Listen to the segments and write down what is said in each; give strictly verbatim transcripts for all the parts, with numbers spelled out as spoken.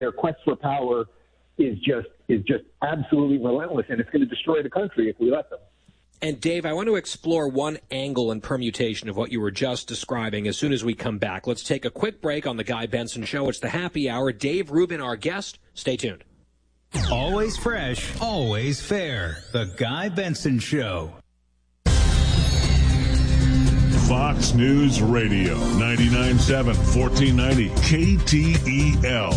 Their quest for power is just is just absolutely relentless, and it's going to destroy the country if we let them. And, Dave, I want to explore one angle and permutation of what you were just describing as soon as we come back. Let's take a quick break on The Guy Benson Show. It's the happy hour. Dave Rubin, our guest. Stay tuned. Always fresh, always fair. The Guy Benson Show. Fox News Radio, ninety-nine point seven, fourteen ninety K T E L.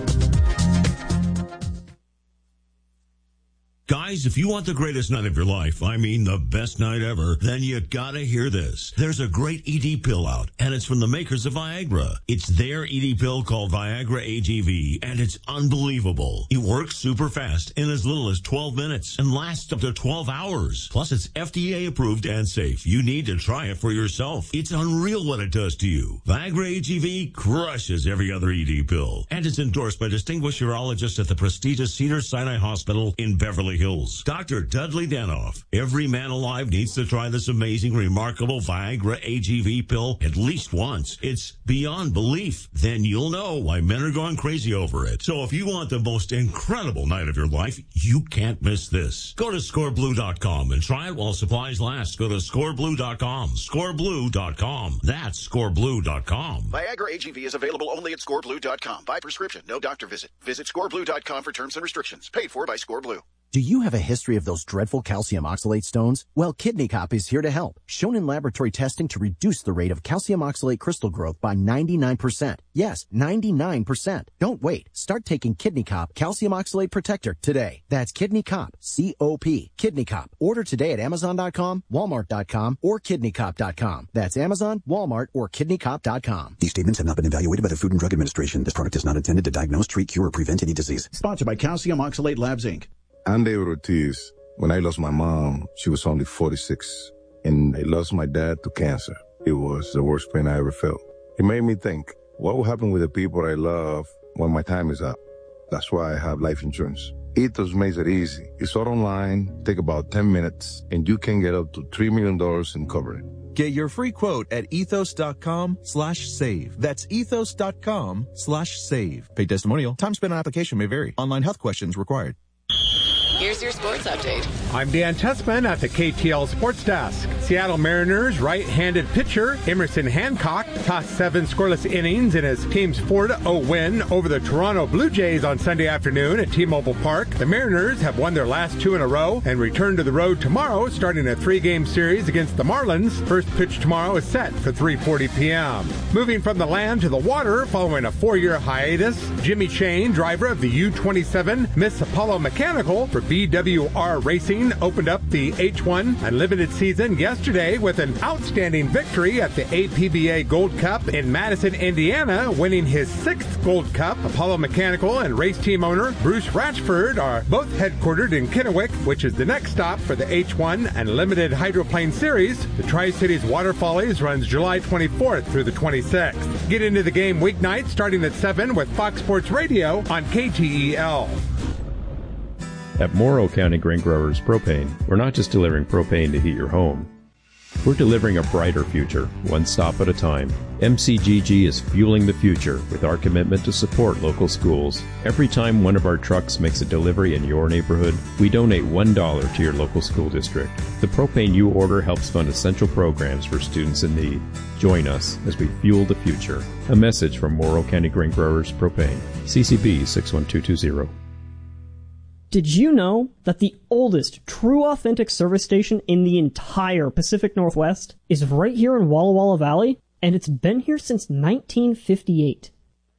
Guys, if you want the greatest night of your life, I mean the best night ever, then you gotta hear this. There's a great E D pill out, and it's from the makers of Viagra. It's their E D pill called Viagra A G V, and it's unbelievable. It works super fast in as little as twelve minutes and lasts up to twelve hours. Plus, it's F D A approved and safe. You need to try it for yourself. It's unreal what it does to you. Viagra A G V crushes every other E D pill, and it's endorsed by distinguished urologists at the prestigious Cedars-Sinai Hospital in Beverly Hills. Doctor Dudley Danoff. Every man alive needs to try this amazing, remarkable Viagra A G V pill at least once. It's beyond belief. Then you'll know why men are going crazy over it. So if you want the most incredible night of your life, you can't miss this. Go to score blue dot com and try it while supplies last. Go to score blue dot com. score blue dot com. That's score blue dot com. Viagra A G V is available only at score blue dot com. By prescription, no doctor visit. Visit score blue dot com for terms and restrictions. Paid for by ScoreBlue. Do you have a history of those dreadful calcium oxalate stones? Well, Kidney Cop is here to help. Shown in laboratory testing to reduce the rate of calcium oxalate crystal growth by ninety-nine percent. Yes, ninety-nine percent. Don't wait. Start taking Kidney Cop Calcium Oxalate Protector today. That's Kidney Cop, C O P, Kidney Cop. Order today at amazon dot com, walmart dot com, or kidney cop dot com. That's Amazon, Walmart, or kidney cop dot com. These statements have not been evaluated by the Food and Drug Administration. This product is not intended to diagnose, treat, cure, or prevent any disease. Sponsored by Calcium Oxalate Labs, Incorporated. I'm David Ortiz. When I lost my mom, she was only forty-six, and I lost my dad to cancer. It was the worst pain I ever felt. It made me think, what will happen with the people I love when my time is up? That's why I have life insurance. Ethos makes it easy. It's all online, take about ten minutes, and you can get up to three million dollars in coverage. Get your free quote at ethos dot com slash save. That's ethos dot com slash save. Paid testimonial. Time spent on application may vary. Online health questions required. Here's your sports update. I'm Dan Tessman at the K T L Sports Desk. Seattle Mariners right-handed pitcher Emerson Hancock tossed seven scoreless innings in his team's four to oh win over the Toronto Blue Jays on Sunday afternoon at T-Mobile Park. The Mariners have won their last two in a row and return to the road tomorrow, starting a three-game series against the Marlins. First pitch tomorrow is set for three forty p.m. Moving from the land to the water following a four-year hiatus, Jimmy Shane, driver of the U twenty-seven Miss Apollo Mechanical for B W R Racing, opened up the H one Unlimited season yesterday with an outstanding victory at the A P B A Gold Cup in Madison, Indiana, winning his sixth Gold Cup. Apollo Mechanical and race team owner Bruce Ratchford are both headquartered in Kennewick, which is the next stop for the H one Unlimited Hydroplane Series. The Tri-Cities Water Follies runs July twenty-fourth through the twenty-sixth. Get into the game weeknights starting at seven with Fox Sports Radio on K T E L. At Morrow County Grain Growers Propane, we're not just delivering propane to heat your home. We're delivering a brighter future, one stop at a time. M C G G is fueling the future with our commitment to support local schools. Every time one of our trucks makes a delivery in your neighborhood, we donate one dollar to your local school district. The propane you order helps fund essential programs for students in need. Join us as we fuel the future. A message from Morrow County Grain Growers Propane. C C B six one two two zero. Did you know that the oldest true authentic service station in the entire Pacific Northwest is right here in Walla Walla Valley? And it's been here since nineteen fifty-eight.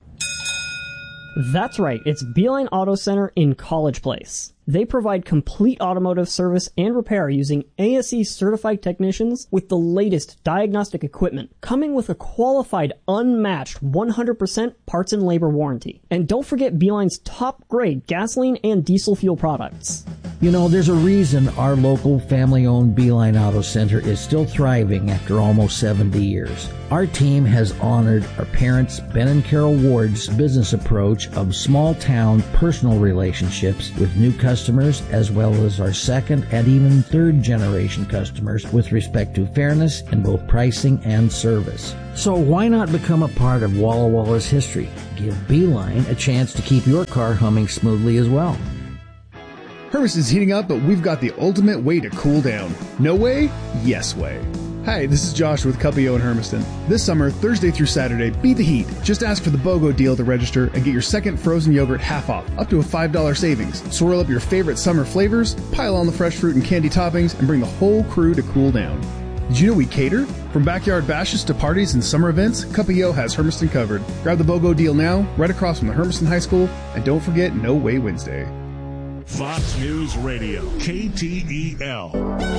That's right, it's Beeline Auto Center in College Place. They provide complete automotive service and repair using A S E certified technicians with the latest diagnostic equipment, coming with a qualified, unmatched one hundred percent parts and labor warranty. And don't forget Beeline's top grade gasoline and diesel fuel products. You know, there's a reason our local family-owned Beeline Auto Center is still thriving after almost seventy years. Our team has honored our parents, Ben and Carol Ward's business approach of small-town personal relationships with new customers, as well as our second and even third-generation customers with respect to fairness in both pricing and service. So why not become a part of Walla Walla's history? Give Beeline a chance to keep your car humming smoothly as well. Hermiston's heating up, but we've got the ultimate way to cool down. No way? Yes way. Hi, this is Josh with Cuppio in Hermiston. This summer, Thursday through Saturday, beat the heat. Just ask for the BOGO deal to register and get your second frozen yogurt half off, up to a five dollars savings. Swirl up your favorite summer flavors, pile on the fresh fruit and candy toppings, and bring the whole crew to cool down. Did you know we cater? From backyard bashes to parties and summer events, Cuppio has Hermiston covered. Grab the BOGO deal now, right across from the Hermiston High School, and don't forget No Way Wednesday. Fox News Radio, K T E L.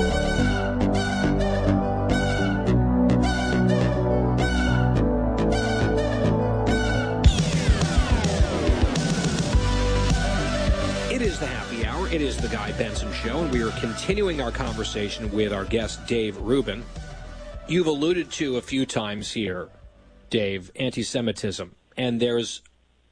It is the happy hour. It is the Guy Benson Show, and we are continuing our conversation with our guest, Dave Rubin. You've alluded to a few times here, Dave, anti-Semitism, and there's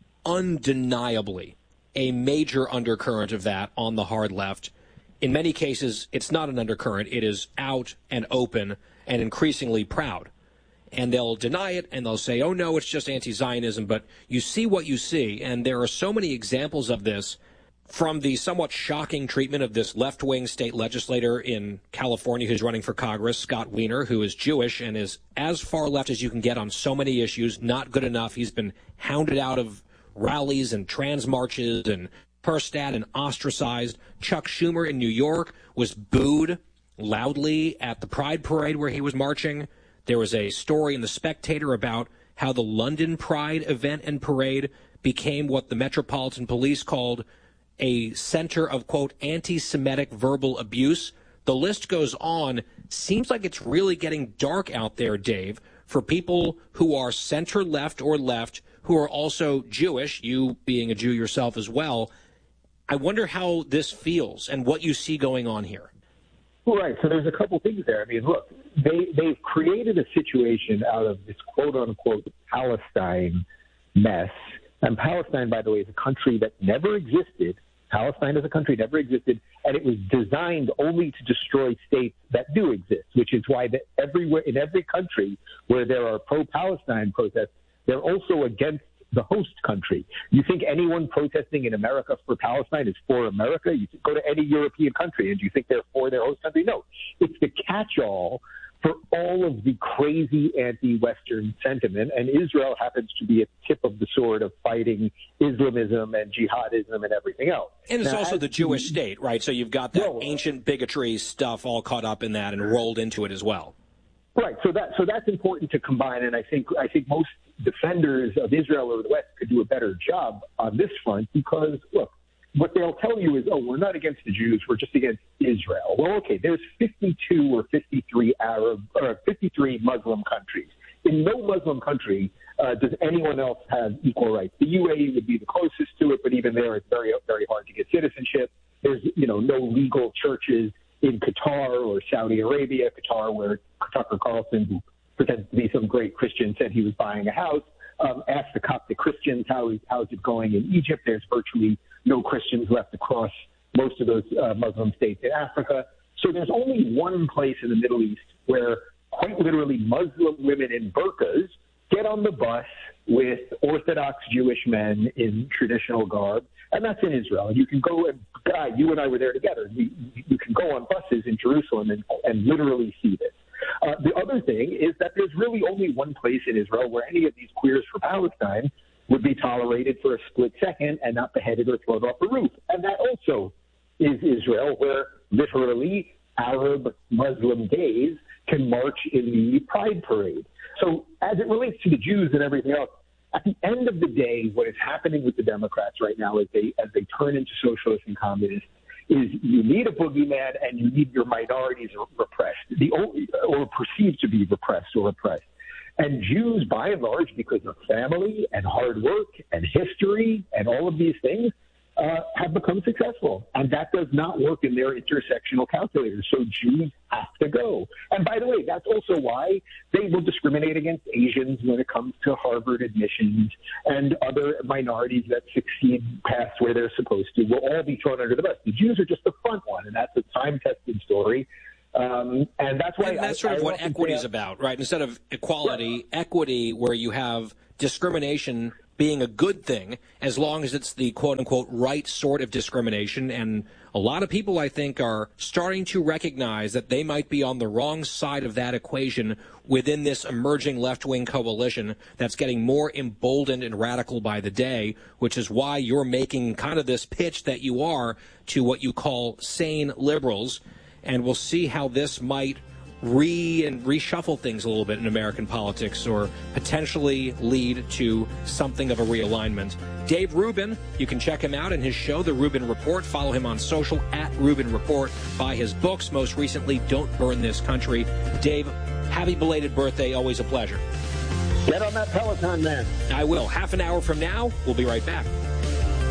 undeniably a major undercurrent of that on the hard left. In many cases, it's not an undercurrent. It is out and open and increasingly proud. And they'll deny it, and they'll say, oh, no, it's just anti-Zionism. But you see what you see, and there are so many examples of this, from the somewhat shocking treatment of this left-wing state legislator in California who's running for Congress, Scott Wiener, who is Jewish and is as far left as you can get on so many issues, not good enough. He's been hounded out of rallies and trans marches and Herstatt and ostracized. Chuck Schumer in New York was booed loudly at the Pride Parade where he was marching. There was a story in The Spectator about how the London Pride event and parade became what the Metropolitan Police called a center of, quote, anti-Semitic verbal abuse. The list goes on. Seems like it's really getting dark out there, Dave, for people who are center-left or left, who are also Jewish, you being a Jew yourself as well. I wonder how this feels and what you see going on here. Right. So there's a couple things there. I mean, look, they, they've created a situation out of this quote-unquote Palestine mess. And Palestine, by the way, is a country that never existed. Palestine as a country never existed, and it was designed only to destroy states that do exist, which is why that everywhere in every country where there are pro-Palestine protests, they're also against the host country. You think anyone protesting in America for Palestine is for America? You go to any European country and you think they're for their host country? No. It's the catch-all for all of the crazy anti-Western sentiment, and Israel happens to be a tip of the sword of fighting Islamism and jihadism and everything else. And it's now, also the Jewish the, state, right? So you've got that well, ancient bigotry stuff all caught up in that and rolled into it as well. Right. So that so that's important to combine, and I think I think most defenders of Israel or the West could do a better job on this front because, look, what they'll tell you is, oh, we're not against the Jews, we're just against Israel. Well, okay, there's fifty-two or fifty-three Arab or fifty-three Muslim countries. In no Muslim country uh, does anyone else have equal rights. The U A E would be the closest to it, but even there, it's very very hard to get citizenship. There's you know no legal churches in Qatar or Saudi Arabia. Qatar, where Tucker Carlson, who pretends to be some great Christian, said he was buying a house. Um, asked the Coptic Christians how is how's it going in Egypt. There's virtually no Christians left across most of those uh, Muslim states in Africa. So there's only one place in the Middle East where quite literally Muslim women in burqas get on the bus with Orthodox Jewish men in traditional garb, and that's in Israel. And you can go and, Guy, you and I were there together. You, you can go on buses in Jerusalem and, and literally see this. Uh, the other thing is that there's really only one place in Israel where any of these queers for Palestine would be tolerated for a split second and not beheaded or thrown off the roof. And that also is Israel, where literally Arab Muslim gays can march in the Pride Parade. So as it relates to the Jews and everything else, at the end of the day, what is happening with the Democrats right now as they as they turn into socialists and communists is you need a boogeyman and you need your minorities repressed, the or perceived to be repressed or oppressed. And Jews, by and large, because of family and hard work and history and all of these things, uh, have become successful. And that does not work in their intersectional calculators. So Jews have to go. And by the way, that's also why they will discriminate against Asians when it comes to Harvard admissions, and other minorities that succeed past where they're supposed to will all be thrown under the bus. The Jews are just the front one, and that's a time-tested story. Um, and that's why and that's I, sort of I what equity is say, about, right? Instead of equality, right. equity, where you have discrimination being a good thing, as long as it's the quote-unquote right sort of discrimination. And a lot of people, I think, are starting to recognize that they might be on the wrong side of that equation within this emerging left-wing coalition that's getting more emboldened and radical by the day, which is why you're making kind of this pitch that you are to what you call sane liberals. And we'll see how this might re and reshuffle things a little bit in American politics, or potentially lead to something of a realignment. Dave Rubin, you can check him out in his show, The Rubin Report. Follow him on social at Rubin Report. Buy his books, most recently, Don't Burn This Country. Dave, happy belated birthday. Always a pleasure. Get on that Peloton, man. I will. Half an hour from now, we'll be right back.